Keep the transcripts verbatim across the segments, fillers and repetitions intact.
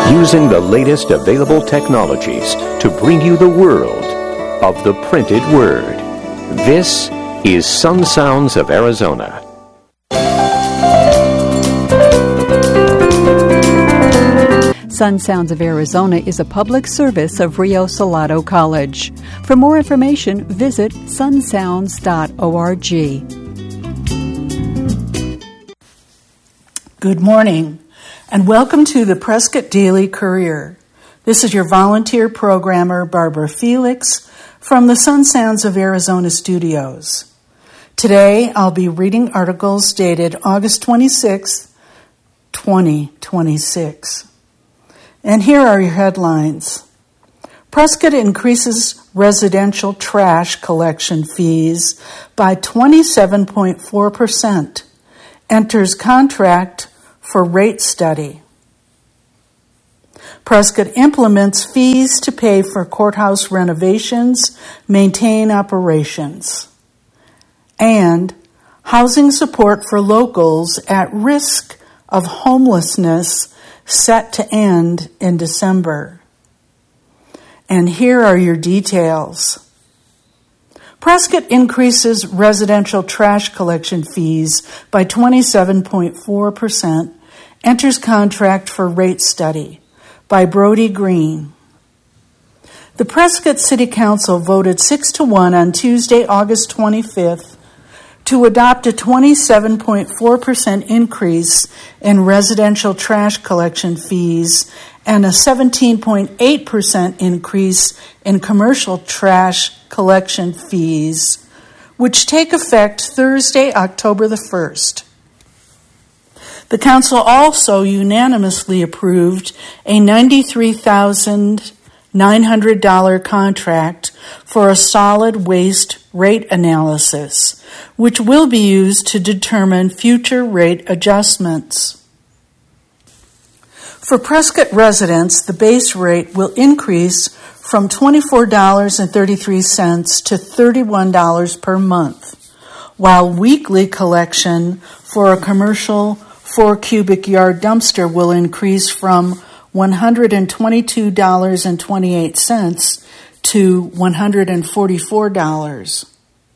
using the latest available technologies to bring you the world of the printed word. This is Sun Sounds of Arizona. Sun Sounds of Arizona is a public service of Rio Salado College. For more information, visit sun sounds dot org. Good morning, and welcome to the Prescott Daily Courier. This is your volunteer programmer, Barbara Felix, from the Sun Sounds of Arizona studios. Today, I'll be reading articles dated August twenty-sixth, twenty twenty-six. And here are your headlines. Prescott increases residential trash collection fees by twenty-seven point four percent. Enters contract for rate study. Prescott implements fees to pay for courthouse renovations, maintain operations. And housing support for locals at risk of homelessness set to end in December. And here are your details. Prescott increases residential trash collection fees by twenty-seven point four percent, enters contract for rate study by Brody Green. The Prescott City Council voted six to one on Tuesday, August twenty-fifth, to adopt a twenty-seven point four percent increase in residential trash collection fees and a seventeen point eight percent increase in commercial trash collection fees, which take effect Thursday, October the first. The council also unanimously approved a ninety-three thousand nine hundred dollars contract for a solid waste rate analysis, which will be used to determine future rate adjustments. For Prescott residents, the base rate will increase from twenty-four dollars and thirty-three cents to thirty-one dollars per month, while weekly collection for a commercial four cubic yard dumpster will increase from one hundred twenty-two dollars and twenty-eight cents to one hundred forty-four dollars.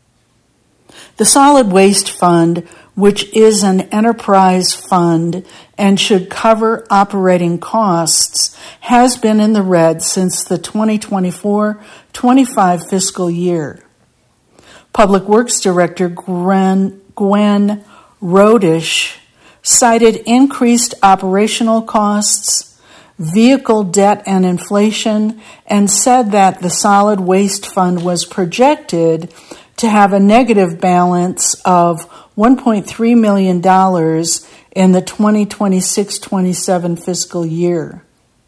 The Solid Waste Fund, which is an enterprise fund and should cover operating costs, has been in the red since the twenty twenty-four twenty-five fiscal year. Public Works Director Gwen, Gwen Rodish cited increased operational costs, vehicle debt and inflation, and said that the Solid Waste Fund was projected to have a negative balance of one point three million dollars in the twenty twenty-six twenty-seven fiscal year.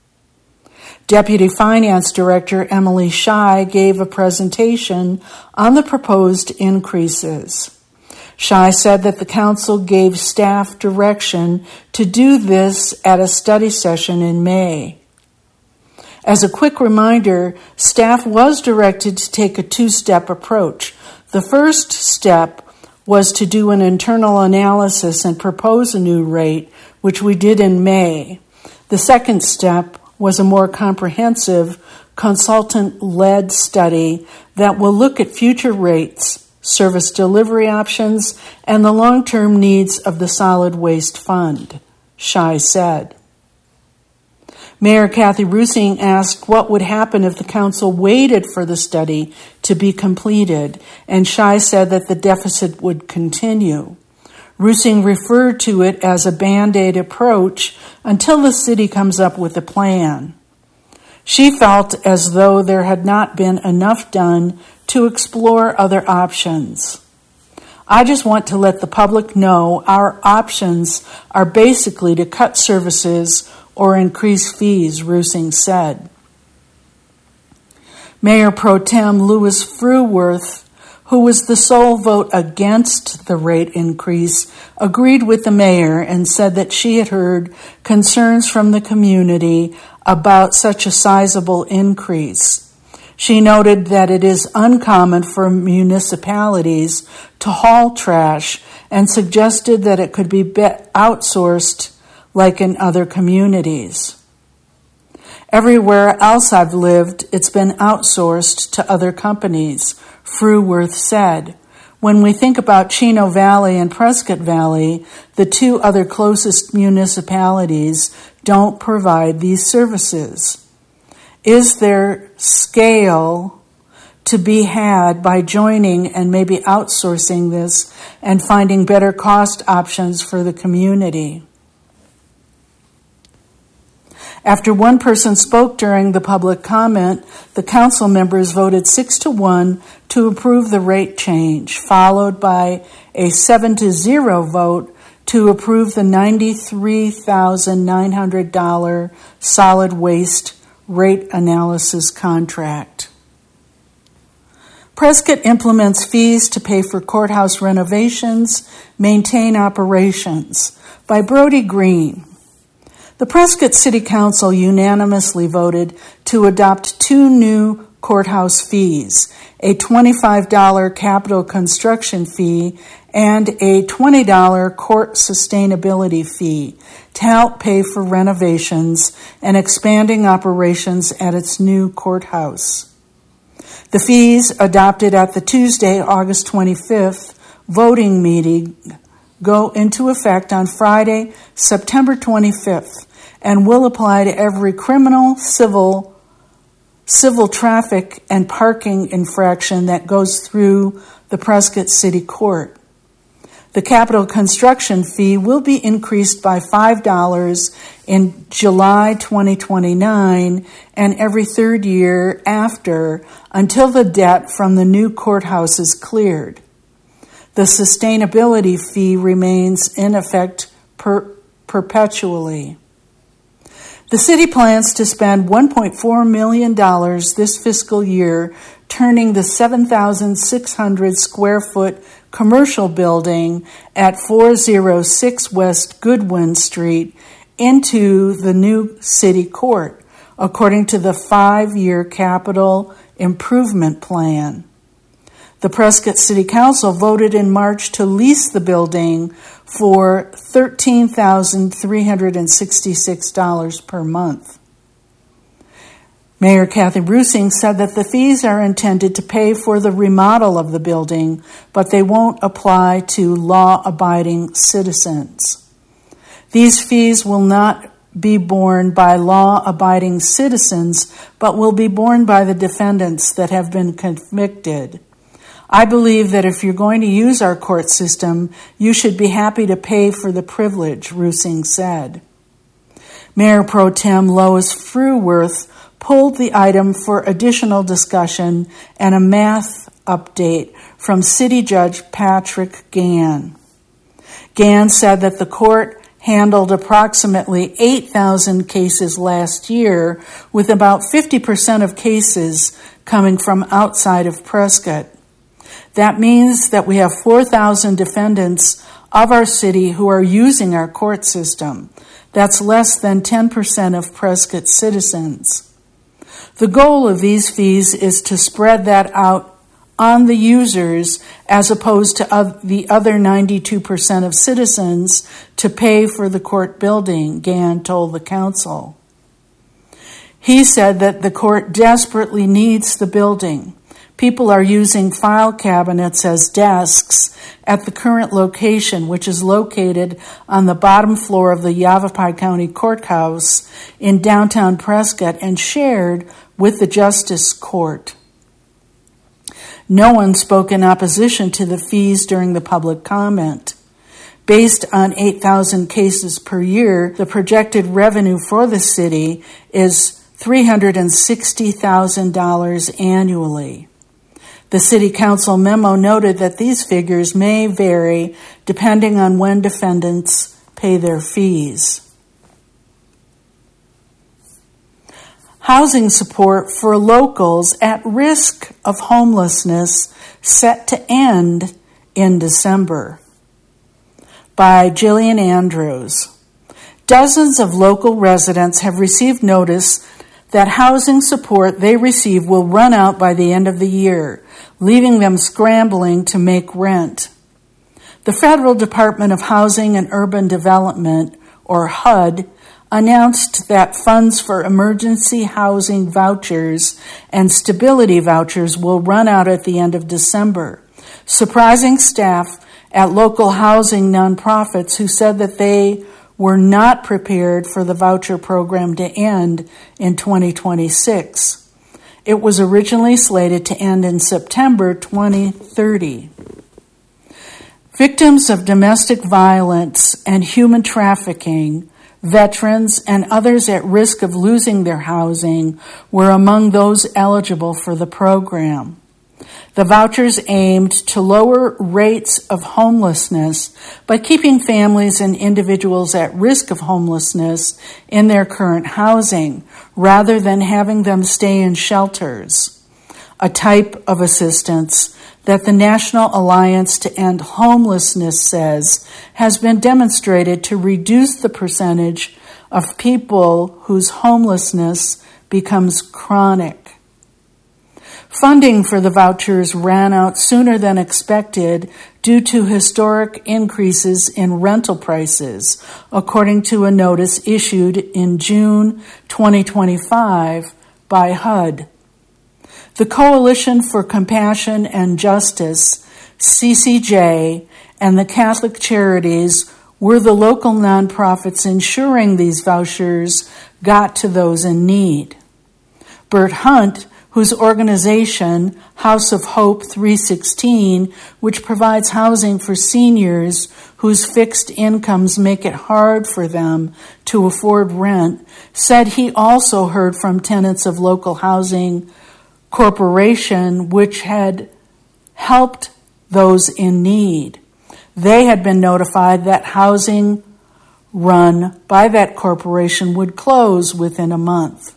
Deputy Finance Director Emily Shai gave a presentation on the proposed increases. Shai said that the council gave staff direction to do this at a study session in May. As a quick reminder, staff was directed to take a two-step approach. The first step was to do an internal analysis and propose a new rate, which we did in May. The second step was a more comprehensive consultant-led study that will look at future rates, service delivery options, and the long-term needs of the Solid Waste Fund, Shai said. Mayor Kathy Rusing asked what would happen if the council waited for the study to be completed, and Shai said that the deficit would continue. Rusing referred to it as a Band-Aid approach until the city comes up with a plan. She felt as though there had not been enough done to explore other options. I just want to let the public know our options are basically to cut services or increase fees, Rusing said. Mayor Pro Tem Louis Fruworth, who was the sole vote against the rate increase, agreed with the mayor and said that she had heard concerns from the community about such a sizable increase. She noted that it is uncommon for municipalities to haul trash and suggested that it could be outsourced like in other communities. Everywhere else I've lived, it's been outsourced to other companies, Fruworth said. When we think about Chino Valley and Prescott Valley, the two other closest municipalities don't provide these services. Is there scale to be had by joining and maybe outsourcing this and finding better cost options for the community? After one person spoke during the public comment, the council members voted six to one to approve the rate change, followed by a seven to zero vote to approve the ninety-three thousand nine hundred dollars solid waste rate analysis contract. Prescott implements fees to pay for courthouse renovations, maintain operations, by Brody Green. The Prescott City Council unanimously voted to adopt two new courthouse fees, a twenty-five dollars capital construction fee and a twenty dollars court sustainability fee to help pay for renovations and expanding operations at its new courthouse. The fees adopted at the Tuesday, August twenty-fifth voting meeting go into effect on Friday, September twenty-fifth, and will apply to every criminal, civil, civil traffic, and parking infraction that goes through the Prescott City Court. The capital construction fee will be increased by five dollars in July twenty twenty-nine and every third year after until the debt from the new courthouse is cleared. The sustainability fee remains in effect per- perpetually. The city plans to spend one point four million dollars this fiscal year turning the seven thousand six hundred square foot commercial building at four oh six West Goodwin Street into the new city court, according to the five-year capital improvement plan. The Prescott City Council voted in March to lease the building for thirteen thousand three hundred sixty-six dollars per month. Mayor Kathy Rusing said that the fees are intended to pay for the remodel of the building, but they won't apply to law-abiding citizens. These fees will not be borne by law-abiding citizens, but will be borne by the defendants that have been convicted. I believe that if you're going to use our court system, you should be happy to pay for the privilege, Rusing said. Mayor Pro Tem Lois Fruworth pulled the item for additional discussion and a math update from City Judge Patrick Gann. Gann said that the court handled approximately eight thousand cases last year, with about fifty percent of cases coming from outside of Prescott. That means that we have four thousand defendants of our city who are using our court system. That's less than ten percent of Prescott citizens. The goal of these fees is to spread that out on the users as opposed to the other ninety-two percent of citizens to pay for the court building, Gann told the council. He said that the court desperately needs the building. People are using file cabinets as desks at the current location, which is located on the bottom floor of the Yavapai County Courthouse in downtown Prescott and shared with the Justice Court. No one spoke in opposition to the fees during the public comment. Based on eight thousand cases per year, the projected revenue for the city is three hundred sixty thousand dollars annually. The City Council memo noted that these figures may vary depending on when defendants pay their fees. Housing support for locals at risk of homelessness set to end in December. By Jillian Andrews. Dozens of local residents have received notice that housing support they receive will run out by the end of the year, leaving them scrambling to make rent. The Federal Department of Housing and Urban Development, or H U D, announced that funds for emergency housing vouchers and stability vouchers will run out at the end of December, surprising staff at local housing nonprofits who said that they were not prepared for the voucher program to end in twenty twenty-six. It was originally slated to end in September twenty thirty. Victims of domestic violence and human trafficking, veterans, and others at risk of losing their housing were among those eligible for the program. The vouchers aimed to lower rates of homelessness by keeping families and individuals at risk of homelessness in their current housing, rather than having them stay in shelters, a type of assistance that the National Alliance to End Homelessness says has been demonstrated to reduce the percentage of people whose homelessness becomes chronic. Funding for the vouchers ran out sooner than expected due to historic increases in rental prices, according to a notice issued in June twenty twenty-five by H U D. The Coalition for Compassion and Justice, C C J, and the Catholic Charities were the local nonprofits ensuring these vouchers got to those in need. Bert Hunt, whose organization, House of Hope three sixteen, which provides housing for seniors whose fixed incomes make it hard for them to afford rent, said he also heard from tenants of local housing corporation which had helped those in need. They had been notified that housing run by that corporation would close within a month.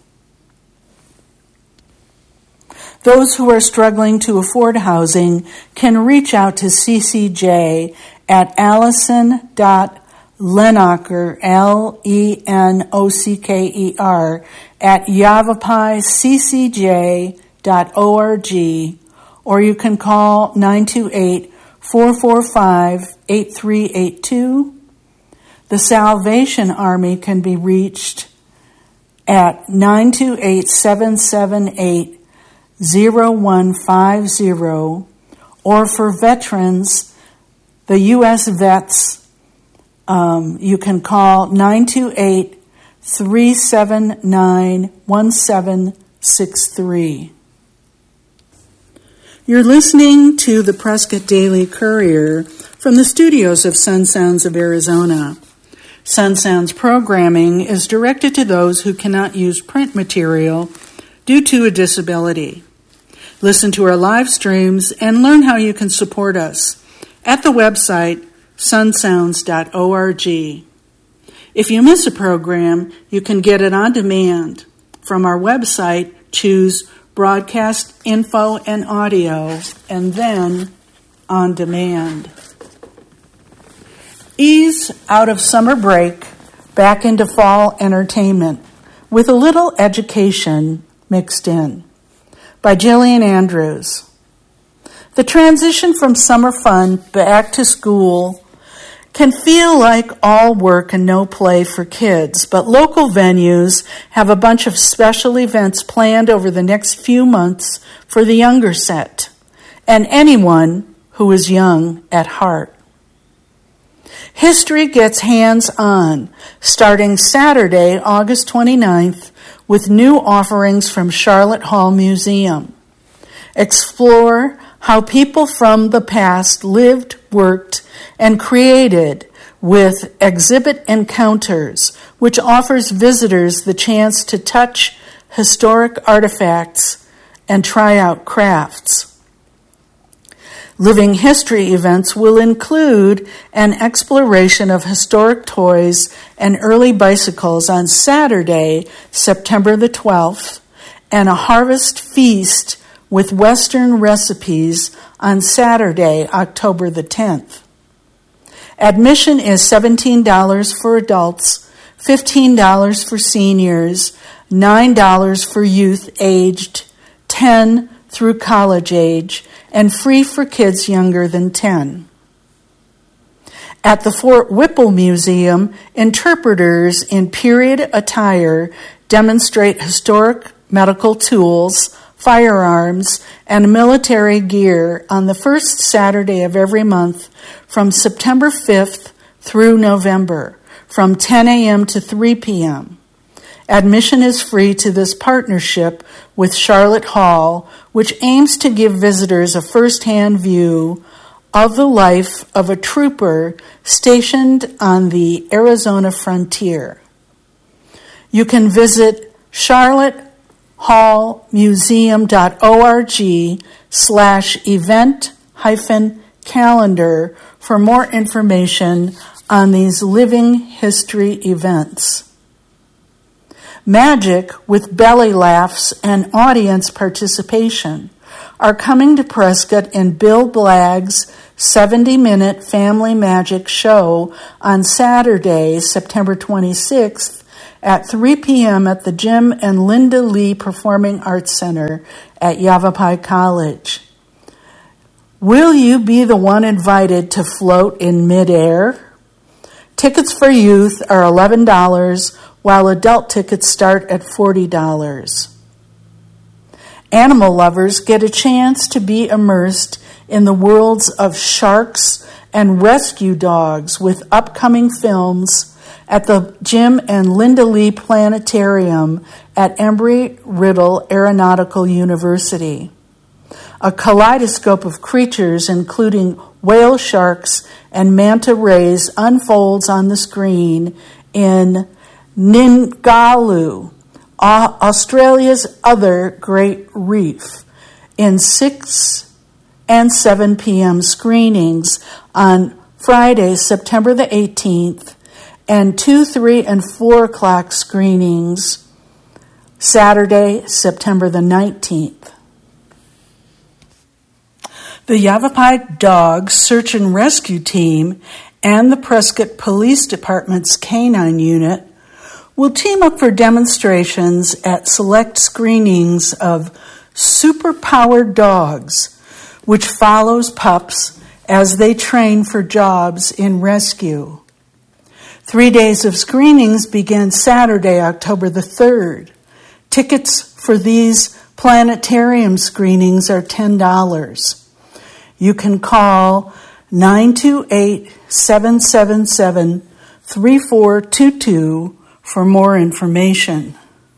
Those who are struggling to afford housing can reach out to C C J at allison dot lenocker, L E N O C K E R, at yavapai c c j dot org, or you can call nine two eight, four four five, eight three eight two. The Salvation Army can be reached at nine two eight, seven seven eight, zero one five zero, or for veterans, the U S Vets, um, you can call nine two eight, three seven nine, one seven six three. You're listening to the Prescott Daily Courier from the studios of Sun Sounds of Arizona. Sun Sounds programming is directed to those who cannot use print material due to a disability. Listen to our live streams and learn how you can support us at the website sun sounds dot org. If you miss a program, you can get it on demand. From our website, choose Broadcast Info and Audio, and then On Demand. Ease out of summer break, back into fall entertainment, with a little education mixed in. By Jillian Andrews. The transition from summer fun back to school can feel like all work and no play for kids, but local venues have a bunch of special events planned over the next few months for the younger set, and anyone who is young at heart. History gets hands-on, starting Saturday, August twenty-ninth, with new offerings from Charlotte Hall Museum. Explore how people from the past lived, worked, and created with Exhibit Encounters, which offers visitors the chance to touch historic artifacts and try out crafts. Living History events will include an exploration of historic toys and early bicycles on Saturday, September the twelfth, and a harvest feast with Western recipes on Saturday, October the tenth. Admission is seventeen dollars for adults, fifteen dollars for seniors, nine dollars for youth aged ten through college age, and free for kids younger than ten. At the Fort Whipple Museum, interpreters in period attire demonstrate historic medical tools, firearms, and military gear on the first Saturday of every month from September fifth through November, from ten a.m. to three p.m. Admission is free to this partnership with Charlotte Hall, which aims to give visitors a first-hand view of the life of a trooper stationed on the Arizona frontier. You can visit charlotte hall museum dot org slash event hyphen calendar for more information on these living history events. Magic with belly laughs and audience participation are coming to Prescott in Bill Blagg's seventy-minute Family Magic Show on Saturday, September twenty-sixth at three p.m. at the Jim and Linda Lee Performing Arts Center at Yavapai College. Will you be the one invited to float in midair? Tickets for youth are eleven dollars, while adult tickets start at forty dollars. Animal lovers get a chance to be immersed in the worlds of sharks and rescue dogs with upcoming films at the Jim and Linda Lee Planetarium at Embry-Riddle Aeronautical University. A kaleidoscope of creatures, including whale sharks and manta rays, unfolds on the screen in Ningaloo, Australia's other great reef, in six and seven p.m. screenings on Friday, September the eighteenth, and two, three, and four o'clock screenings Saturday, September the nineteenth. The Yavapai Dog Search and Rescue Team and the Prescott Police Department's Canine Unit will team up for demonstrations at select screenings of Superpowered Dogs, which follows pups as they train for jobs in rescue. Three days of screenings begin Saturday, October the third. Tickets for these planetarium screenings are ten dollars. You can call nine two eight, seven seven seven, three four two two for more information.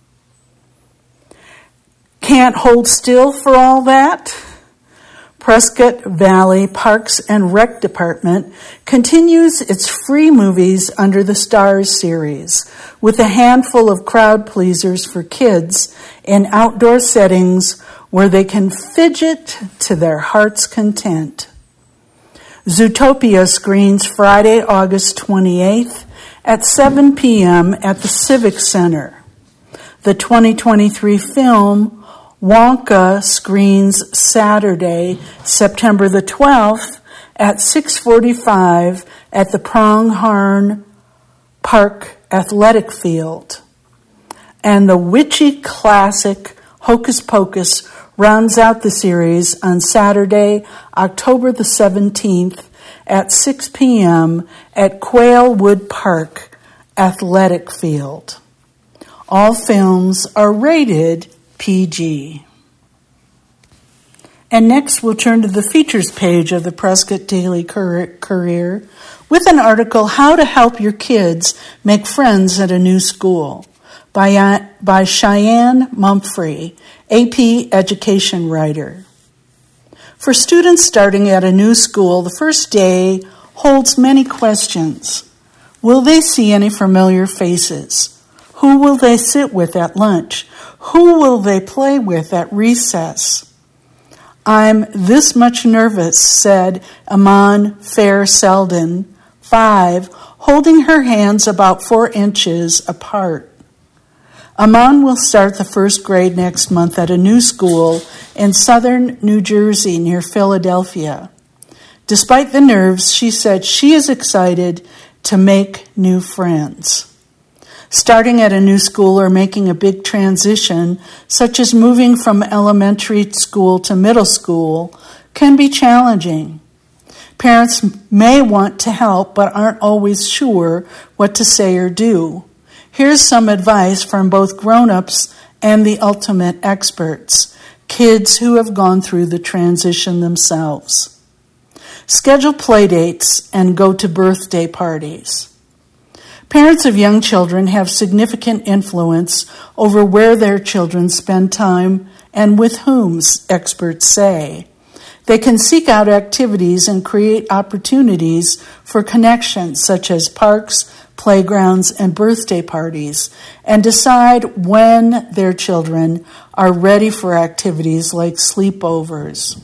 Can't hold still for all that? Prescott Valley Parks and Rec Department continues its free movies under the Stars series with a handful of crowd pleasers for kids in outdoor settings where they can fidget to their heart's content. Zootopia screens Friday, August twenty-eighth at seven p.m. at the Civic Center. The twenty twenty-three film Wonka screens Saturday, September the twelfth at six forty-five at the Pronghorn Park Athletic Field. And the witchy classic Hocus Pocus rounds out the series on Saturday, October the seventeenth at six p.m. at Quailwood Park Athletic Field. All films are rated P G. And next we'll turn to the features page of the Prescott Daily Courier with an article, How to Help Your Kids Make Friends at a New School, by, by Cheyenne Mumphrey, A P education writer. For students starting at a new school, the first day holds many questions. Will they see any familiar faces? Who will they sit with at lunch? Who will they play with at recess? I'm this much nervous, said Amon Fair Selden, five, holding her hands about four inches apart. Amon will start the first grade next month at a new school in southern New Jersey near Philadelphia. Despite the nerves, she said she is excited to make new friends. Starting at a new school or making a big transition, such as moving from elementary school to middle school, can be challenging. Parents may want to help but aren't always sure what to say or do. Here's some advice from both grown-ups and the ultimate experts, kids who have gone through the transition themselves. Schedule play dates and go to birthday parties. Parents of young children have significant influence over where their children spend time and with whom, experts say. They can seek out activities and create opportunities for connections such as parks, playgrounds, and birthday parties, and decide when their children are ready for activities like sleepovers.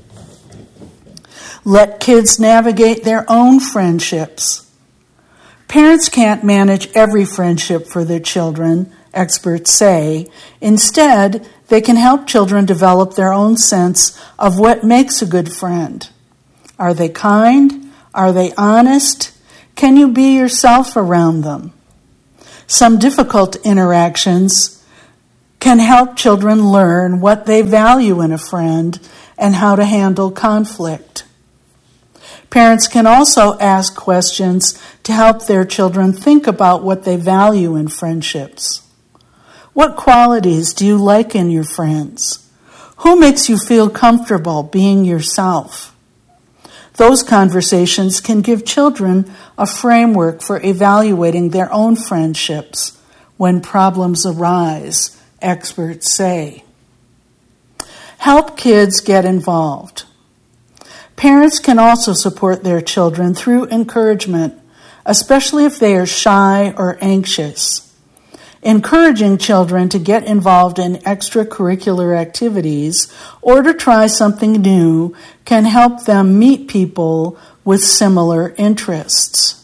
Let kids navigate their own friendships. Parents can't manage every friendship for their children, experts say. Instead, they can help children develop their own sense of what makes a good friend. Are they kind? Are they honest? Can you be yourself around them? Some difficult interactions can help children learn what they value in a friend and how to handle conflict. Parents can also ask questions to help their children think about what they value in friendships. What qualities do you like in your friends? Who makes you feel comfortable being yourself? Those conversations can give children a framework for evaluating their own friendships when problems arise, experts say. Help kids get involved. Parents can also support their children through encouragement, especially if they are shy or anxious. Encouraging children to get involved in extracurricular activities or to try something new can help them meet people with similar interests.